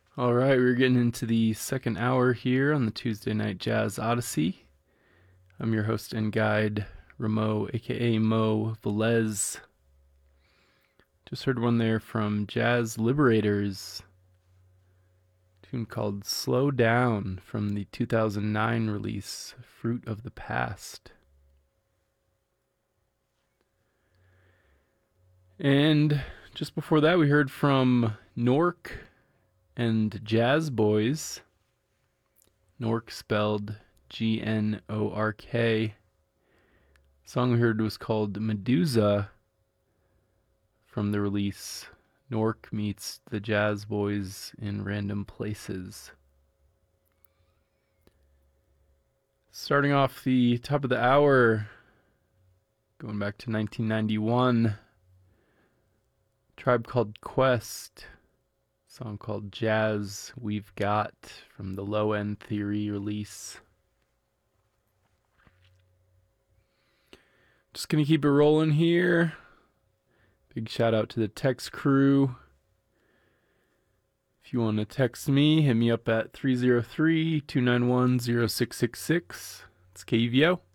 All right, we're getting into the second hour here on the Tuesday Night Jazz Odyssey. I'm your host and guide, Ramo, aka Mo Velez. Just heard one there from Jazz Liberators, a tune called Slow Down from the 2009 release, Fruit of the Past. And just before that, we heard from Nork and Jazz Boys. Nork spelled Gnork. The song we heard was called Medusa from the release Nork Meets the Jazz Boys in Random Places. Starting off the top of the hour, going back to 1991, Tribe Called Quest, a song called Jazz We've Got from the Low End Theory release. Just gonna keep it rolling here. Big shout out to the text crew. If you want to text me, hit me up at 303-291-0666. It's KVO.